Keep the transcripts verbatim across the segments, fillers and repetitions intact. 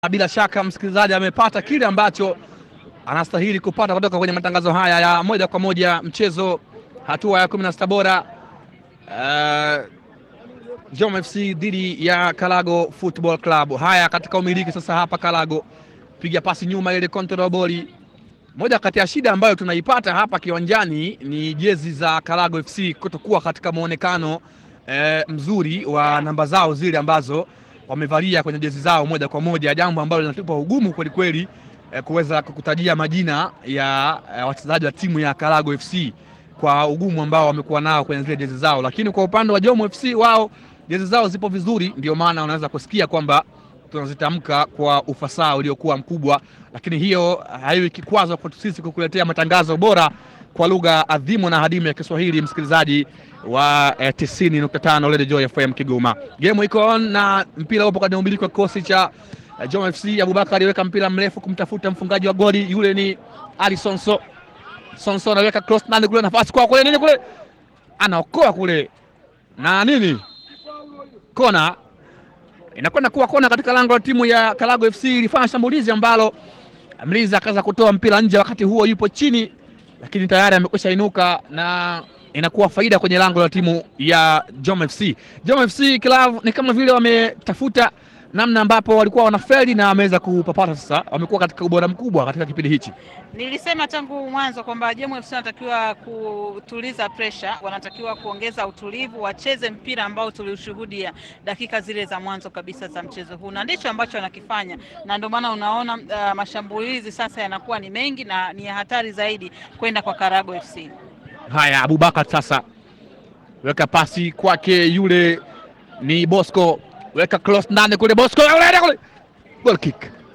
Bila shaka msikilizaji amepata kile ambacho anastahili kupata kutoka kwenye matangazo haya ya moja kwa moja, mchezo hatua ya kumi na sita bora, uh, Jom F C dhidi ya Kalago Football Club. Haya, katika umiliki sasa hapa Kalago, piga pasi nyuma ile control ball. Moja kati ya shida ambayo tunaipata hapa kiwanjani ni jezi za Kalago F C kutokuwa katika muonekano eh, mzuri wa namba zao zile ambazo wamevalia kwenye jezi zao moja kwa moja, jambo ambalo linatupa ugumu kweli kweli eh, kuweza kukutajia majina ya eh, wachezaji wa timu ya Kalago F C kwa ugumu ambao wamekuwa nao kwenye zile jezi zao. Lakini kwa upande wa Jom F C, wao jezi zao zipo vizuri, ndio maana unaweza kusikia kwamba tunazitamka kwa ufasaha uliokuwa mkubwa, lakini hiyo haiwi kikwazo kwa sisi kukuletea matangazo bora kwa lugha adhimu na hadimu ya Kiswahili, msikilizaji wa eh, tisini nukta tano Radio Joy F M Kigoma. Game iko on na mpira upo kwenye umiliki wa kikosi cha eh, Jom F C. Abubakar aliweka mpira mrefu kumtafuta mfungaji wa goli, yule ni Ali Sonso. Sonso anaweka cross ndani kule, nafasi kwa kule nini kule, anaokoa kule na nini, kona inakwenda kuwa kona katika lango la timu ya Kalago F C. Ilifanya shambulizi ambalo mlinzi akaanza kutoa mpira nje, wakati huo yupo chini, lakini tayari amekwisha inuka na inakuwa faida kwenye lango la timu ya Jom F C. Jom F C Club ni kama vile wametafuta namna ambapo walikuwa wanafeli na wameweza kupapata sasa, wamekuwa katika ubora mkubwa katika kipindi hichi. Nilisema tangu mwanzo kwamba Jom F C wanatakiwa kutuliza pressure, wanatakiwa kuongeza utulivu, wacheze mpira ambao tuliushuhudia dakika zile za mwanzo kabisa za mchezo huu, na ndicho ambacho wanakifanya, na ndio maana unaona uh, mashambulizi sasa yanakuwa ni mengi na ni hatari zaidi kwenda kwa Kalago F C. Haya, Abubakar sasa weka pasi kwake, yule ni Bosco, weka cross ndani kule, Bosco yule kule, goal kick.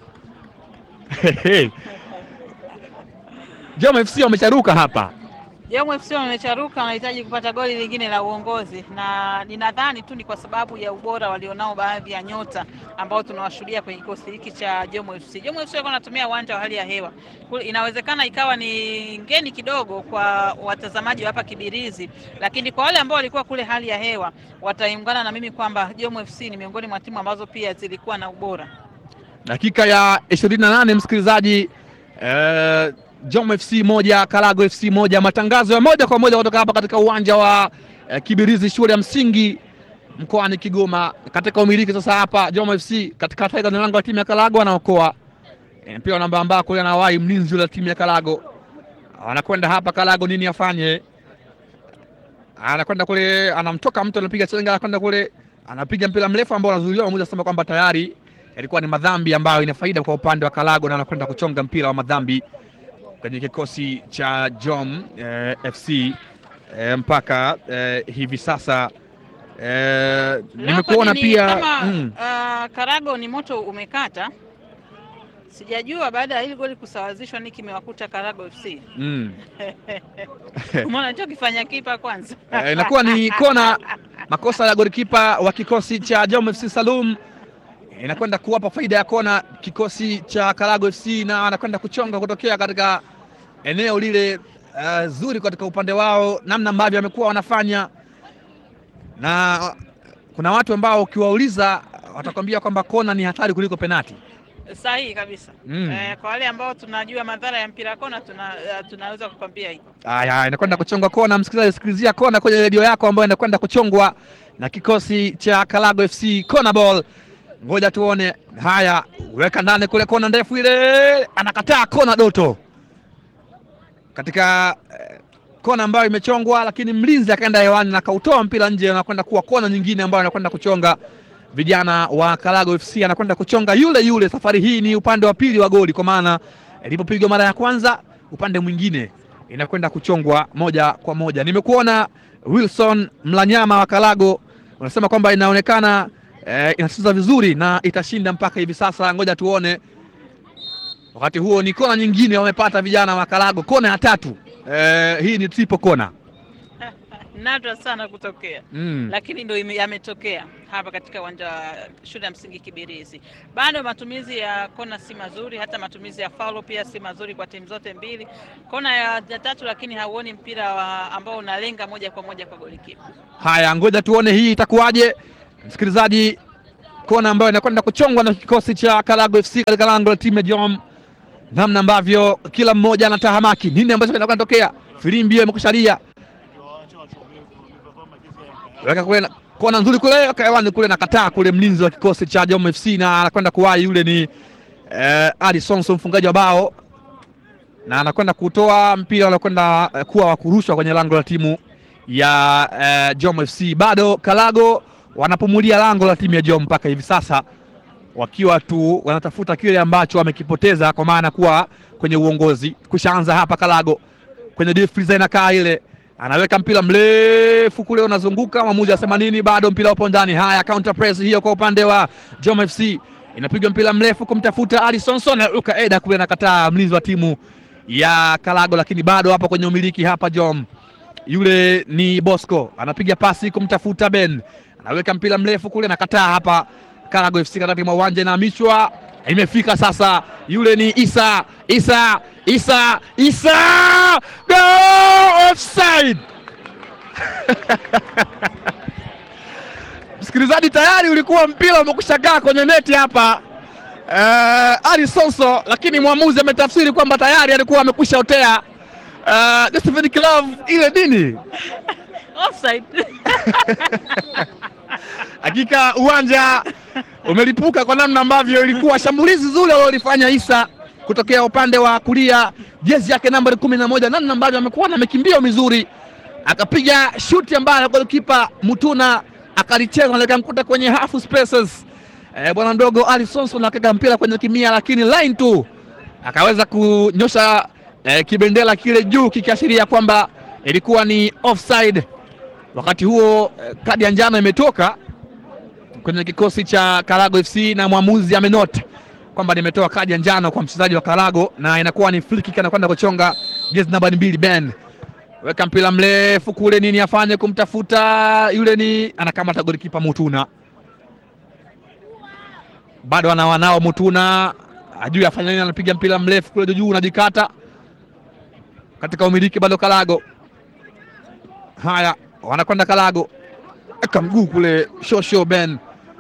Jom F C wamecharuka hapa. Jom F C wamecharuka, wanahitaji kupata goli lingine la uongozi, na ninadhani tu ni kwa sababu ya ubora walionao baadhi ya nyota ambao tunawashuhudia kwenye kikosi hiki cha Jom F C. Jom F C wanatumia uwanja wa hali ya hewa. Inawezekana ikawa ni ngeni kidogo kwa watazamaji hapa Kibirizi, lakini kwa wale ambao walikuwa kule hali ya hewa wataungana na mimi kwamba Jom F C ni miongoni mwa timu ambazo pia zilikuwa na ubora. Dakika ya ishirini na nane msikilizaji, eh, Jom F C moja Kalago F C moja. Matangazo ya moja kwa moja kutoka hapa katika uwanja wa eh, Kibirizi shule ya msingi mkoani Kigoma. Katika umiliki sasa hapa Jom F C katika faida na lango la timu ya Kalago, anaokoa e, mpira namba amba kule, anawahi mlinzi wa timu ya Kalago, anakwenda hapa Kalago nini afanye, anakwenda kule, anamtoka mtu, anapiga chenga, anakwenda kule, anapiga mpira mrefu ambao anazuiliwa. Mmoja sema kwamba tayari ilikuwa ni madhambi ambayo ina faida kwa upande wa Kalago, na anakwenda kuchonga mpira wa madhambi kwenye kikosi cha Jom eh, F C eh, mpaka eh, hivi sasa eh, nimekuona pia kama mm. uh, Kalago ni moto umekata. Sijajua baada ya hili goli kusawazishwa nini kimewakuta Kalago F C. Mm. Umeona hicho kifanya kipa kwanza. Eh, inakuwa ni kona, makosa ya golikipa wa kikosi cha Jom F C Salum inakwenda kuwapa faida ya kona kikosi cha Kalago F C, na anakwenda kuchonga kutokea katika eneo lile uh, zuri katika upande wao, namna ambavyo wamekuwa wanafanya, na kuna watu ambao ukiwauliza watakwambia kwamba kona ni hatari kuliko penati. Sahihi kabisa. Mm. Eh, kwa wale ambao tunajua madhara ya mpira kona tuna, uh, tunaweza kukwambia hivyo. Haya, inakwenda kuchongwa kona. Msikilizaji, sikilizia kona kwenye redio yako ambayo inakwenda kuchongwa na kikosi cha Kalago F C. Kona ball, ngoja tuone. Haya, weka ndani kule, kona ndefu ile, anakataa kona Doto katika eh, kona ambayo imechongwa, lakini mlinzi akaenda hewani na kautoa mpira nje, anakwenda kuwa kona nyingine ambayo anakwenda kuchonga vijana wa Kalago F C. Anakwenda kuchonga yule yule, safari hii ni upande wa pili wa goli, kwa maana ilipopigwa mara ya kwanza upande mwingine inakwenda kuchongwa moja kwa moja. Nimekuona Wilson Mlanyama wa Kalago unasema kwamba inaonekana eh, inacheza vizuri na itashinda mpaka hivi sasa, ngoja tuone. Wakati huo ni kona nyingine wamepata vijana wa Kalago, kona ya tatu. Eh, hii ni triple kona. Nadra sana kutokea. Mm. Lakini ndio yametokea hapa katika uwanja wa shule ya msingi Kibirizi. Bado matumizi ya kona si mazuri, hata matumizi ya faulo pia si mazuri kwa timu zote mbili. Kona ya, ya tatu, lakini hauoni mpira wa ambao unalenga moja kwa moja kwa golikipa. Haya, ngoja tuone hii itakuwaje. Msikilizaji, kona ambayo inakwenda kuchongwa na kikosi cha Karago F C katika lango la timu ya Jom. Namna ambavyo kila mmoja anatahamaki nini ambacho kinakwenda kutokea. Filimbi imekushalia. Weka kule kona nzuri kule, kaewani kule nakataa kule mlinzi wa kikosi cha Jom F C na anakwenda kuwahi yule ni eh, Ali Sonso mfungaji wa bao. Na anakwenda kutoa mpira unakwenda uh, kuwa wa kurushwa kwenye lango la timu ya uh, Jom F C. Bado Karago wanapumulia lango la timu ya Jom mpaka hivi sasa, wakiwa tu wanatafuta kile ambacho wamekipoteza, kwa maana kuwa kwenye uongozi. Kushaanza hapa Karago kwenye deep freeze inakaa ile, anaweka mpira mrefu kule unazunguka, mwamuzi asema nini? Bado mpira upo ndani. Haya, counter press hiyo kwa upande wa Jom F C, inapigwa mpira mrefu kumtafuta Ali Sonson, Luka Eda kule anakataa mlinzi wa timu ya Karago, lakini bado hapa kwenye umiliki hapa Jom. Yule ni Bosco anapiga pasi kumtafuta Ben, anaweka mpira mrefu kule nakataa hapa Karago F C katika mwa uwanja na mishwa imefika sasa. Yule ni Isa Isa Isa Isa go offside. Msikilizaji, tayari ulikuwa mpira umekushagaa kwenye neti hapa uh, Ali Sonso, lakini mwamuzi ametafsiri kwamba tayari alikuwa amekwisha otea uh, Josephine Club ile nini offside. Hakika uwanja umelipuka kwa namna ambavyo ilikuwa shambulizi zuri alilofanya Isa kutokea upande wa kulia, jezi yake namba kumi na moja, namna ambavyo amekuwa na mikimbio mizuri, akapiga shuti ambayo golikipa Mutuna akalicheza na akamkuta kwenye half spaces. Eh, bwana mdogo Ali Sonso na akaka mpira kwenye kimia, lakini line tu akaweza kunyosha eh, kibendera kile juu kikiashiria kwamba ilikuwa ni offside. Wakati huo eh, kadi ya njano imetoka kwenye kikosi cha Karago F C na mwamuzi amenota kwamba nimetoa kadi ya njano kwa mchezaji wa Karago na inakuwa ni free kick, anakwenda kuchonga jezi namba mbili Ben. Weka mpira mrefu kule, nini afanye kumtafuta yule ni anakamata golikipa Mutuna. Bado ana wanao Mutuna ajui afanye nini, anapiga mpira mrefu kule juu unajikata katika umiliki bado Karago. Haya, wanakwenda Karago, eka mguu kule shosho Ben.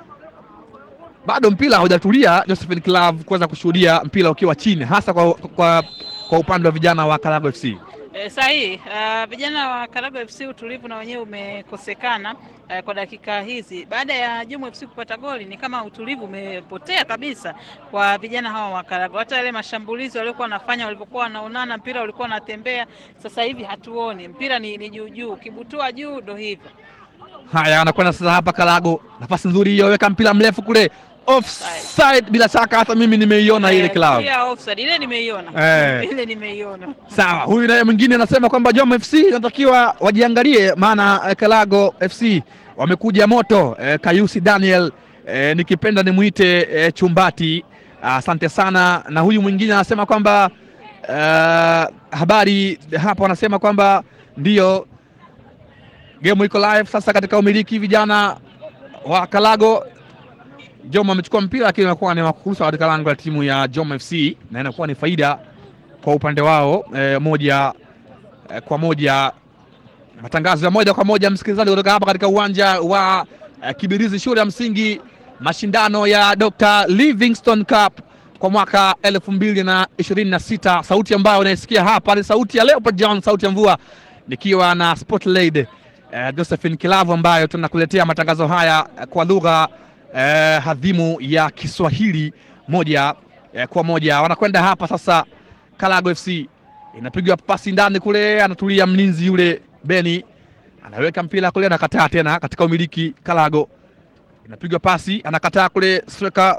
Bado mpira hujatulia Josephine Club kuweza kushuhudia mpira ukiwa chini, hasa kwa, kwa, kwa upande wa vijana wa Karago F C. E, sahihi. Uh, vijana wa Karago F C utulivu na wenyewe umekosekana uh, kwa dakika hizi. Baada ya Jomvu F C kupata goli ni kama utulivu umepotea kabisa kwa vijana hawa wa Karago. Hata ile mashambulizi waliokuwa wanafanya walipokuwa wanaonana, mpira ulikuwa unatembea, sasa hivi hatuoni. Mpira ni, ni juu juu, kibutua juu ndo hivyo. Haya, anakwenda sasa hapa Karago. Nafasi nzuri hiyo, weka mpira mrefu kule. Offside bila shaka, hata mimi nimeiona ile Club. Ile offside ile nimeiona. Eh. Ile nimeiona. Sawa, huyu naye mwingine anasema kwamba Jomvu F C inatakiwa wajiangalie, maana eh, Karago F C wamekuja moto. Eh, Kayusi Daniel eh, nikipenda nimuite eh, Chumbati. Asante ah, sana. Na huyu mwingine anasema kwamba eh, habari hapo, anasema kwamba ndio game iko live sasa katika umiliki vijana wa Karago. Jomvu amechukua mpira lakini inakuwa ni makurusa katika lango la timu ya Jomvu F C na inakuwa ni faida kwa upande wao e, moja e, kwa moja. Matangazo ya moja kwa moja msikilizaji kutoka hapa katika uwanja wa e, Kibirizi shule ya msingi, mashindano ya Doctor Livingstone Cup kwa mwaka elfu mbili na ishirini na sita. Sauti ambayo unaisikia hapa ni sauti ya Leopard John, sauti ya mvua, nikiwa na Spotlight e, Josephine Kilavu ambayo tunakuletea matangazo haya e, kwa lugha Eh, hadhimu ya Kiswahili moja eh, kwa moja. Wanakwenda hapa sasa Karago F C, inapigwa pasi ndani kule, anatulia mlinzi yule Beni, anaweka mpira kule, anakataa tena katika umiliki Karago, inapigwa pasi, anakataa kule striker,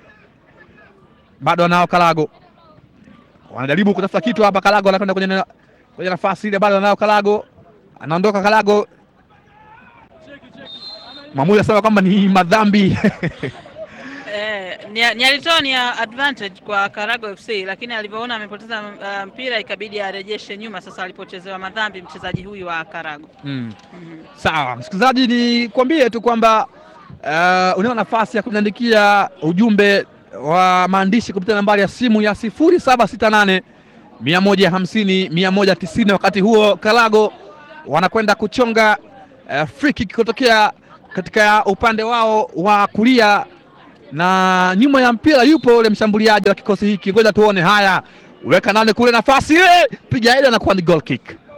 bado nao Karago wanajaribu kutafuta kitu hapa. Karago anakwenda kwenye kwenye nafasi ile, bado nao Karago, anaondoka Karago. Mwamuzi asema kwamba ni madhambi. Eh, ni, ni alitoa ni advantage kwa Karago F C, lakini alivyoona amepoteza uh, mpira ikabidi arejeshe nyuma. Sasa alipochezewa madhambi mchezaji huyu wa Karago. Mm. Mm-hmm. Sawa, msikilizaji, ni kwambie tu kwamba uh, unao nafasi ya kuniandikia ujumbe wa maandishi kupitia nambari ya simu ya sifuri saba sita nane mia moja hamsini mia moja tisini. Wakati huo Karago wanakwenda kuchonga uh, free kick kutokea katika upande wao wa kulia na nyuma ya mpira yupo ule mshambuliaji wa kikosi hiki. Ngoja tuone. Haya, weka nane kule, nafasi ile, piga ile na kuwa ni goal kick.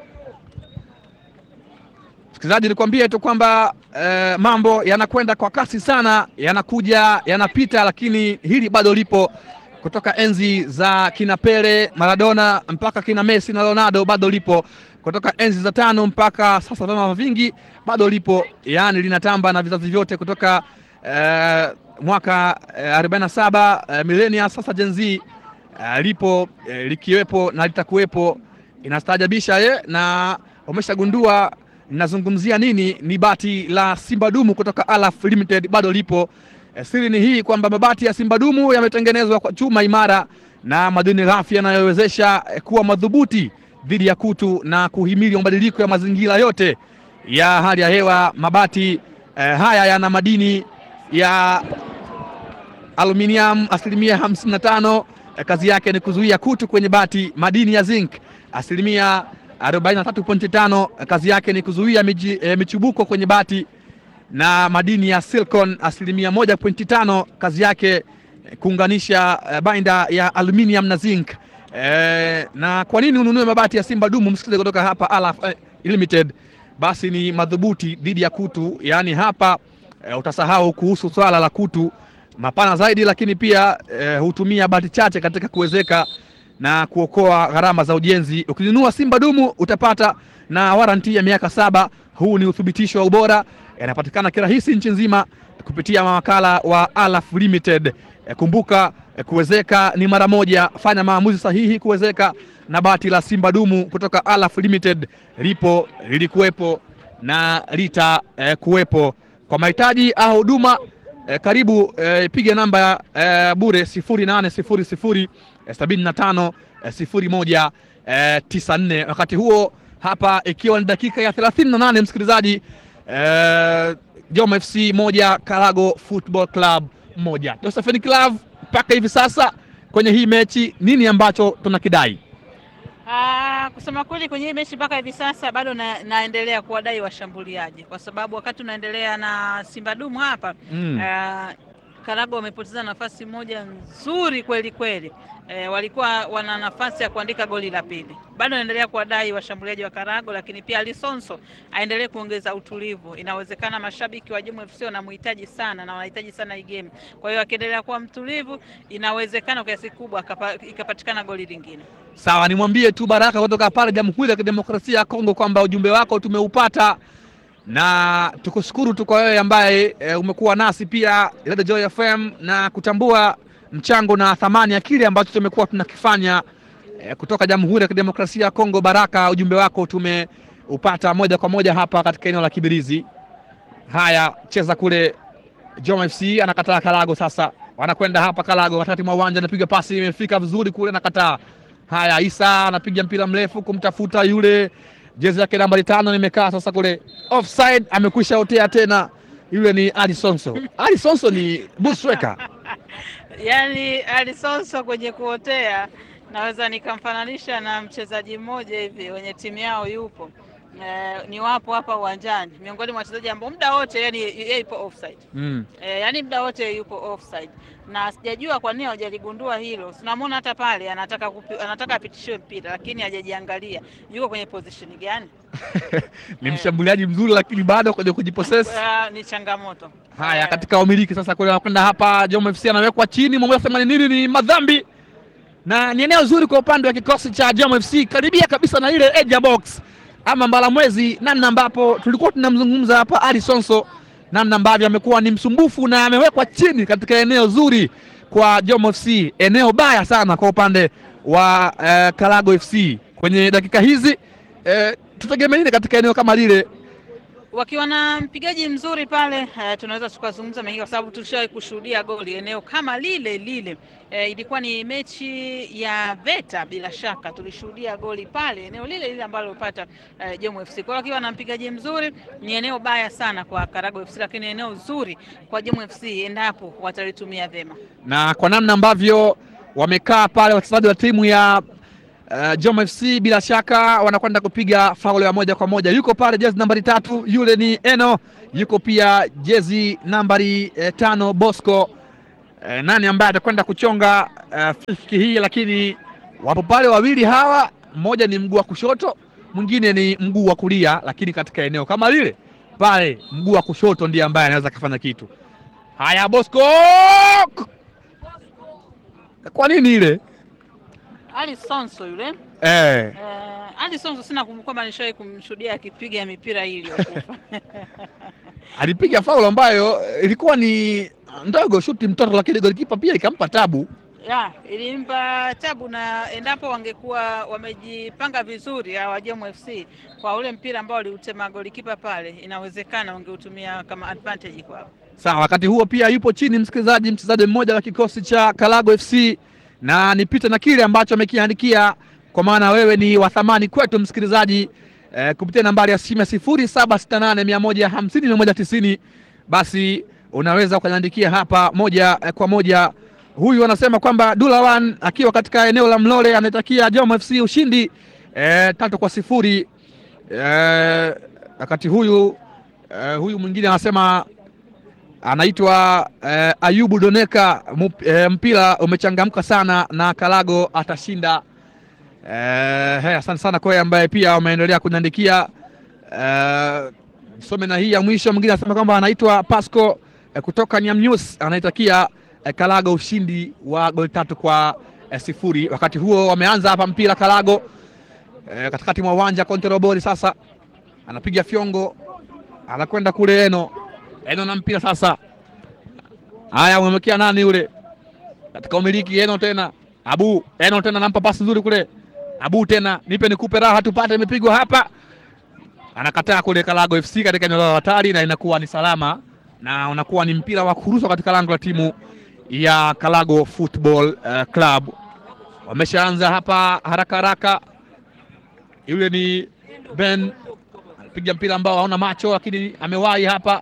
Msikilizaji, nikwambie tu kwamba eh, mambo yanakwenda kwa kasi sana, yanakuja yanapita, lakini hili bado lipo kutoka enzi za kina Pele, Maradona mpaka kina Messi na Ronaldo, bado lipo kutoka enzi za tano mpaka sasa vyama vingi, bado lipo, yani linatamba na vizazi vyote kutoka eh, mwaka eh, arobaini na saba eh, millennia sasa Gen Z eh, lipo eh, likiwepo na litakuwepo. Inastaajabisha ye, na umeshagundua ninazungumzia nini. Ni bati la Simba Dumu kutoka Alaf Limited, bado lipo. E, siri ni hii kwamba mabati ya Simba Dumu yametengenezwa kwa chuma imara na madini ghafi yanayowezesha e, kuwa madhubuti dhidi ya kutu na kuhimili mabadiliko ya mazingira yote ya hali ya hewa. Mabati e, haya yana madini ya aluminium asilimia hamsini na tano. E, kazi yake ni kuzuia kutu kwenye bati. Madini ya zinc asilimia arobaini na tatu nukta tano, kazi yake ni kuzuia miji, e, michubuko kwenye bati, na madini ya silicon asilimia moja nukta tano, kazi yake e, kuunganisha e, bainda ya aluminium na zinc. E, na kwa nini ununue mabati ya Simba Dumu, msikilizaji, kutoka hapa Alaf e, Limited? Basi ni madhubuti dhidi ya kutu, yaani hapa e, utasahau kuhusu swala la kutu, mapana zaidi, lakini pia e, hutumia bati chache katika kuwezeka na kuokoa gharama za ujenzi. Ukinunua Simba Dumu utapata na waranti ya miaka saba. Huu ni uthibitisho wa ubora, yanapatikana kirahisi nchi nzima kupitia mawakala wa Alaf Limited. E, kumbuka e, kuwezeka ni mara moja. Fanya maamuzi sahihi kuwezeka na bati la Simba Dumu kutoka Alaf Limited. Lipo, lilikuwepo na lita e, kuwepo. Kwa mahitaji au huduma e, karibu e, piga namba e, bure sifuri nane sifuri sifuri sabini na tano sifuri moja tisa nne. Wakati huo hapa ikiwa ni dakika ya thelathini na nane, msikilizaji, eh, Joma F C moja Karago Football Club moja. Josephine Club mpaka hivi sasa kwenye hii mechi nini ambacho tunakidai? Ah, kusema kweli kwenye hii mechi mpaka hivi sasa bado na, naendelea kuwadai washambuliaji, kwa sababu wakati unaendelea na Simba Dumu hapa mm. uh, Karago wamepoteza nafasi moja nzuri kweli kweli. E, walikuwa wana nafasi ya kuandika goli la pili. Bado naendelea kuwadai washambuliaji wa Karago, lakini pia Alisonso aendelee kuongeza utulivu. Inawezekana mashabiki wa Jomvu F C wanamhitaji sana na wanahitaji sana hii game. Kwa hiyo akiendelea kuwa mtulivu, inawezekana kwa kiasi kubwa ikapatikana goli lingine. Sawa, nimwambie tu Baraka kutoka pale Jamhuri ya Kidemokrasia ya Kongo kwamba ujumbe wako tumeupata, na tukushukuru tu kwa wewe ambaye e, umekuwa nasi pia Radio Joy F M na kutambua mchango na thamani ya kile ambacho tumekuwa tunakifanya e, kutoka Jamhuri ya Kidemokrasia ya Kongo. Baraka, ujumbe wako tumeupata moja kwa moja hapa katika eneo la Kibirizi. Haya, cheza kule. Joma F C anakataa Karago, sasa wanakwenda hapa Karago katikati mwa uwanja, anapiga pasi imefika vizuri kule, nakataa. Haya, Isa anapiga mpira mrefu kumtafuta yule jezi yake nambari tano, nimekaa sasa kule offside, amekwisha otea tena. Yule ni Alisonso. Alisonso ni busweka. Yaani Alisonso kwenye kuotea naweza nikamfananisha na mchezaji mmoja hivi wenye timu yao yupo. E, ni wapo hapa uwanjani miongoni mwa wachezaji ambao muda wote yani yeye yupo offside. Mm. E, yani muda wote yupo offside. Na sijajua kwa nini hawajaligundua hilo. Tunamwona hata pale anataka kupi, anataka apitishiwe mpira lakini hajajiangalia yuko kwenye position gani. Ni mshambuliaji mzuri lakini bado kwenye kujipossess uh, ni changamoto. Haya, uh, katika umiliki sasa kule anakwenda hapa Joma F C anawekwa chini mmoja themanini ni madhambi. Na ni eneo zuri kwa upande wa kikosi cha Joma F C, karibia kabisa na ile edge box ama Mbalamwezi, namna ambapo tulikuwa tunamzungumza hapa Alisonso, namna ambavyo amekuwa ni msumbufu na amewekwa chini katika eneo zuri kwa Joma F C, eneo baya sana kwa upande wa uh, Karago F C kwenye dakika hizi. Uh, tutegemea nini katika eneo kama lile? Wakiwa na mpigaji mzuri pale uh, tunaweza tukazungumza mengi kwa sababu tulishawahi kushuhudia goli eneo kama lile lile. Uh, ilikuwa ni mechi ya Veta, bila shaka tulishuhudia goli pale eneo lile lile ambalo lilipata uh, Jomvu F C. Kwa wakiwa na mpigaji mzuri, ni eneo baya sana kwa Karago F C lakini eneo zuri kwa Jomvu F C endapo watalitumia vema. Na kwa namna ambavyo wamekaa pale wachezaji wa timu ya Uh, Joma F C bila shaka wanakwenda kupiga faulu ya moja kwa moja. Yuko pale jezi nambari tatu, yule ni Eno. Yuko pia jezi nambari eh, tano Bosco. eh, nani ambaye atakwenda kuchonga eh, fifty hii, lakini wapo pale wawili hawa, mmoja ni mguu wa kushoto, mwingine ni mguu wa kulia, lakini katika eneo kama lile pale mguu wa kushoto ndiye ambaye anaweza kufanya kitu. Haya Bosco, kwa nini ile Ali Sonso yule eh uh, Ali Sonso sina kumkwamba nishawahi kumshuhudia akipiga mipira hii iliyokufa. alipiga faulu ambayo ilikuwa ni ndogo, shuti mtoto, lakini golikipa pia ikampa tabu. Ya, ilimpa tabu, na endapo wangekuwa wamejipanga vizuri hawa Jomvu F C kwa ule mpira ambao aliutema golikipa pale, inawezekana wangeutumia kama advantage kwao. Sawa, wakati huo pia yupo chini msikilizaji, mchezaji mmoja wa kikosi cha Kalago F C, na nipite na kile ambacho amekiandikia, kwa maana wewe ni wa thamani kwetu msikilizaji, eh, kupitia nambari ya simu sifuri saba sita nane mia moja hamsini mia moja tisini, basi unaweza ukaniandikia hapa moja eh, kwa moja. Huyu anasema kwamba Dulawan akiwa katika eneo la Mlole anatakia Jomvu F C ushindi eh, tatu kwa sifuri. Eh, wakati huyu eh, huyu mwingine anasema anaitwa eh, Ayubu Doneka, eh, mpira umechangamka sana na Kalago atashinda. Eh, hey, asante sana kwa ambaye pia umeendelea kuniandikia. Eh, some na hii ya mwisho. Mwingine anasema kwamba anaitwa Pasco eh, kutoka Nyamnews anaitakia eh, Kalago ushindi wa goli tatu kwa eh, sifuri. Wakati huo wameanza hapa mpira Kalago eh, katikati mwa uwanja. Konterobori sasa anapiga fyongo, anakwenda kule Eno Eno na mpira sasa. Haya, umemwekea nani yule katika umiliki? Eno tena Abu Eno tena nampa pasi nzuri kule Abu tena, nipe nikupe raha tupate, imepigwa hapa, anakataa kule Kalago F C katika eneo la hatari, na inakuwa ni salama na unakuwa ni mpira wa kurushwa katika lango la timu ya Kalago Football uh, Club. Wameshaanza hapa haraka haraka. Yule ni Ben anapiga mpira ambao hauna macho, lakini amewahi hapa,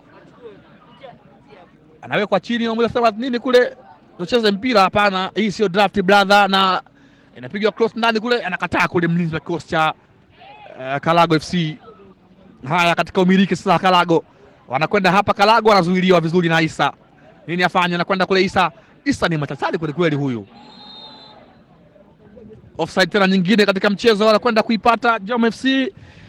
anawekwa chini. Unamwona nini kule, tucheze mpira? Hapana, hii sio draft brother, na inapigwa cross ndani kule, anakataa kule mlinzi wa kikosi cha uh, Kalago F C. Haya, katika umiliki sasa Kalago wanakwenda hapa. Kalago anazuiliwa vizuri na Isa, nini afanye? Anakwenda kule Isa. Isa ni matatali kweli kweli huyu. Offside tena nyingine katika mchezo, wanakwenda kuipata Jomvu F C,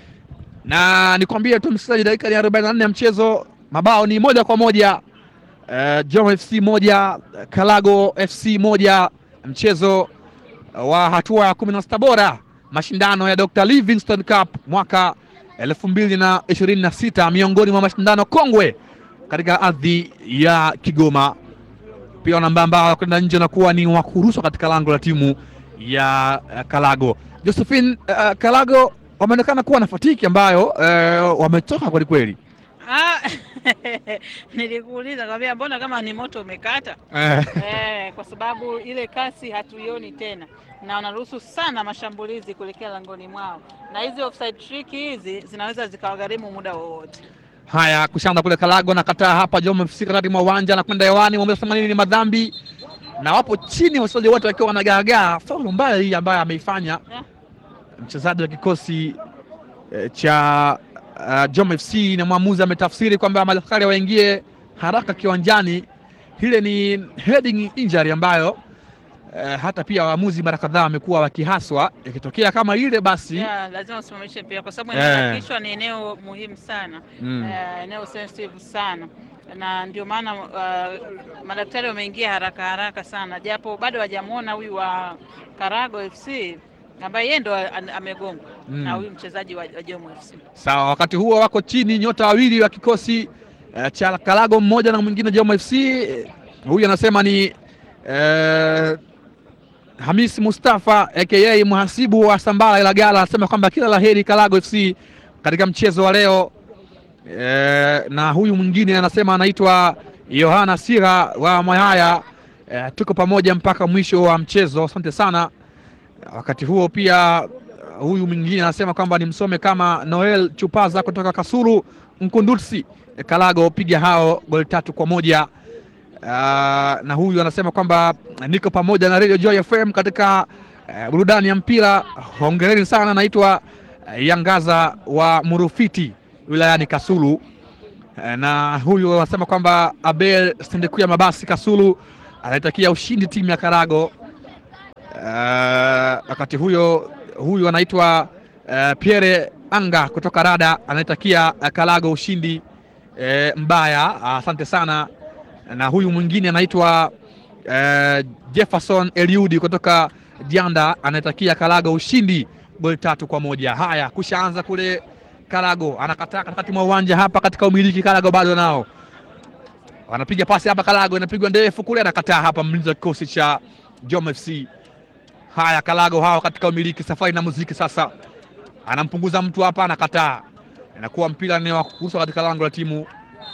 na nikwambie tu msikilizaji, dakika ya arobaini na nne ya mchezo, mabao ni moja kwa moja. Uh, Jomvu F C moja, Kalago F C moja. Mchezo wa hatua ya kumi na sita bora mashindano ya Doctor Livingstone Cup mwaka elfu mbili na ishirini na sita, miongoni mwa mashindano kongwe katika ardhi ya Kigoma. Pia namba ambao kwenda nje na kuwa ni wakurushwa katika lango la timu ya uh, Kalago. Josephine, uh, Kalago wameonekana kuwa na fatiki ambayo uh, wametoka kweli kweli. Ah, nilikuuliza kwambia mbona kama ni moto umekata eh, kwa sababu ile kasi hatuioni tena, na wanaruhusu sana mashambulizi kuelekea langoni mwao, na hizi offside trick hizi zinaweza zikawagharimu muda wowote. Haya, kushaanza kule Kalago na kataa hapa Jomvu F C katikati mwa uwanja na kwenda hewani, wamesema nini? Ni madhambi, na wapo chini wachezaji wote wakiwa wanagaagaa. Faulu mbaya hii ambayo ameifanya yeah, mchezaji wa kikosi eh, cha Uh, Jomvu F C, na mwamuzi ametafsiri kwamba madaktari waingie haraka kiwanjani. Hile ni heading injury ambayo uh, hata pia waamuzi mara kadhaa wamekuwa wakihaswa, ikitokea kama ile basi yeah, lazima usimamishe pia, kwa sababu yeah, kichwa ni eneo muhimu sana mm. uh, eneo sensitive sana, na ndio maana uh, madaktari wameingia haraka haraka sana, japo bado hawajamuona huyu wa Kalago F C ambaye yeye ndo amegongwa mm. na huyu mchezaji wa Jomvu F C. Sawa, wakati huo wako chini nyota wawili wa kikosi uh, cha Kalago, mmoja na mwingine Jomvu F C. Huyu anasema ni uh, Hamis Mustafa aka mhasibu wa Sambala Ilagala, anasema kwamba kila laheri Kalago F C katika mchezo wa leo. Uh, na huyu mwingine anasema anaitwa Yohana Sira wa Mayaya, uh, tuko pamoja mpaka mwisho wa mchezo, asante sana. Wakati huo pia huyu mwingine anasema kwamba ni msome kama Noel Chupaza kutoka Kasulu Mkundutsi, Kalago piga hao goli tatu kwa moja. Uh, na huyu anasema kwamba niko pamoja na Radio Joy F M katika uh, burudani ya mpira, hongereni sana. Naitwa uh, Yangaza wa Murufiti wilayani Kasulu. Uh, na huyu anasema kwamba Abel Stendekuya Mabasi Kasulu anaitakia ushindi timu ya Karago. Uh, wakati huyo huyu anaitwa uh, Pierre Anga kutoka Rada anaitakia uh, Karago ushindi uh, mbaya. Asante uh, sana. Na huyu mwingine anaitwa uh, Jefferson Eliudi kutoka Dianda anaitakia Karago ushindi goli tatu kwa moja. Haya, kushaanza kule Karago anakataa katikati mwa uwanja hapa katika umiliki. Karago bado nao wanapiga pasi hapa, Karago inapigwa ndefu kule, anakataa hapa mlinzi wa kikosi cha Jom F C. Haya, Karago hao katika umiliki, safari na muziki sasa, anampunguza mtu hapa, anakataa, inakuwa mpira ni wa kukuswa katika lango la timu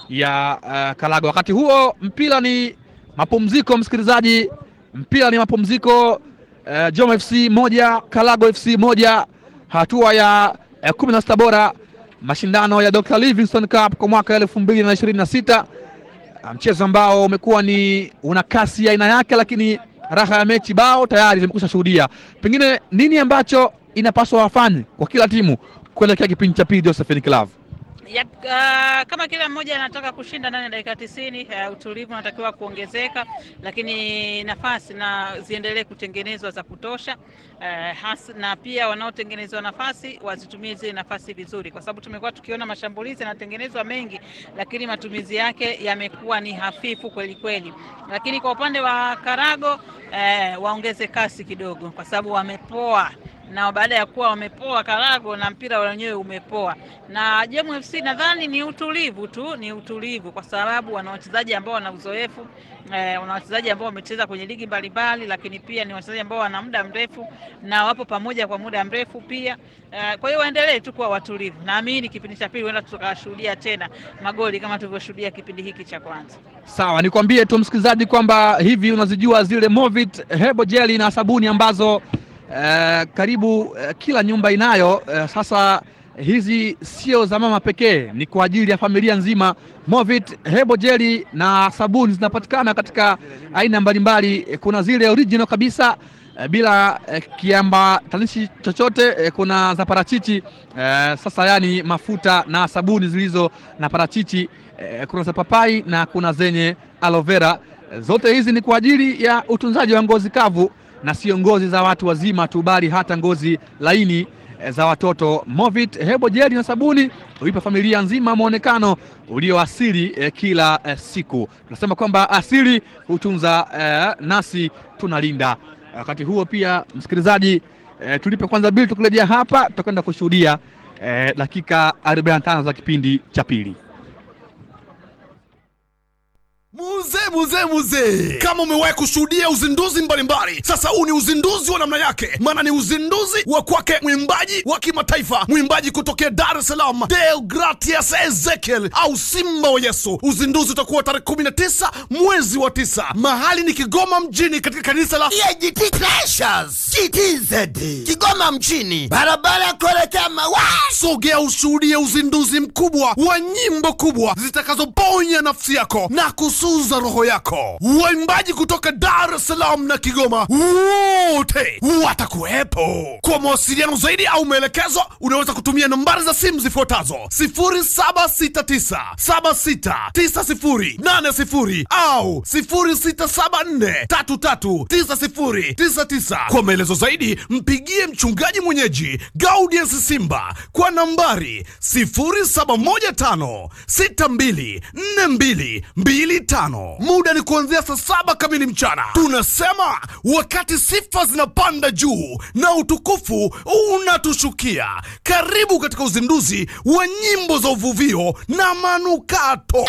ya uh, Karago. Wakati huo mpira ni mapumziko, msikilizaji, mpira ni mapumziko. uh, Jom F C moja Karago F C moja, hatua ya uh, kumi na sita bora mashindano ya Doctor Livingstone Cup kwa mwaka elfu mbili na ishirini na sita. Mchezo ambao umekuwa ni una kasi ya aina yake, lakini raha ya mechi bao tayari zimekusha shuhudia. Pengine nini ambacho inapaswa wafanye kwa kila timu kuelekea kipindi cha pili Josephine Klavu? Yep, uh, kama kila mmoja anataka kushinda ndani ya dakika tisini, uh, utulivu unatakiwa kuongezeka, lakini nafasi na ziendelee kutengenezwa za kutosha, uh, has, na pia wanaotengenezwa nafasi wazitumie zile nafasi vizuri, kwa sababu tumekuwa tukiona mashambulizi yanatengenezwa mengi, lakini matumizi yake yamekuwa ni hafifu kweli kweli. Lakini kwa upande wa Karago, uh, waongeze kasi kidogo, kwa sababu wamepoa, na baada ya kuwa wamepoa Karago na mpira wenyewe umepoa. Na Jom F C nadhani ni utulivu tu, ni utulivu kwa sababu wana wachezaji ambao wana uzoefu, eh, wana wachezaji ambao wamecheza kwenye ligi mbalimbali, lakini pia ni wachezaji ambao wana muda mrefu na wapo pamoja kwa muda mrefu pia. Eh, kwa hiyo waendelee tu kuwa watulivu. Naamini kipindi cha pili huenda tukashuhudia tena magoli kama tulivyoshuhudia kipindi hiki cha kwanza. Sawa, nikwambie tu msikilizaji kwamba hivi unazijua zile Movit Hebo Jelly na sabuni ambazo Uh, karibu uh, kila nyumba inayo. Uh, sasa hizi sio za mama pekee, ni kwa ajili ya familia nzima. Movit Hebo Jelly na sabuni zinapatikana katika aina mbalimbali. Kuna zile original kabisa uh, bila uh, kiambatanishi chochote. Uh, kuna za parachichi uh, sasa yani mafuta na sabuni zilizo na parachichi. Uh, kuna za papai na kuna zenye aloe vera. Uh, zote hizi ni kwa ajili ya utunzaji wa ngozi kavu na sio ngozi za watu wazima tu, bali hata ngozi laini e, za watoto. Movit Hebo Jelly na sabuni huipa familia nzima muonekano ulioasili e, kila e, siku. Tunasema kwamba asili hutunza, e, nasi tunalinda. Wakati huo pia msikilizaji, e, tulipe kwanza bili, tukirejea hapa tutakwenda kushuhudia e, dakika arobaini na tano za kipindi cha pili. Muze muze muze, kama umewahi kushuhudia uzinduzi mbalimbali, sasa huu ni uzinduzi wa namna yake, maana ni uzinduzi wa kwake mwimbaji wa kimataifa, mwimbaji kutokea Dar es Salaam, Deogratias Ezekiel au Simba wa Yesu. Uzinduzi utakuwa tarehe kumi na tisa mwezi wa tisa, mahali ni Kigoma mjini, katika kanisa la E A G T Treasures G T Z Kigoma mjini, barabara kuelekea Mawa. Sogea ushuhudie uzinduzi mkubwa wa nyimbo kubwa zitakazoponya nafsi yako na kusuza roho yako. Waimbaji kutoka Dar es Salaam na Kigoma wote watakuwepo. Kwa mawasiliano zaidi au maelekezo unaweza kutumia nambari za simu zifuatazo: sifuri saba sita tisa saba sita tisa sifuri nane sifuri au sifuri sita saba nne tatu tatu tisa sifuri tisa tisa. Kwa maelezo zaidi mpigie mchungaji mwenyeji Gaudius Simba kwa nambari sifuri saba moja tano sita mbili nne mbili mbili tano. Muda ni kuanzia saa saba kamili mchana. Tunasema wakati sifa zinapanda juu na utukufu unatushukia. Karibu katika uzinduzi wa nyimbo za uvuvio na manukato.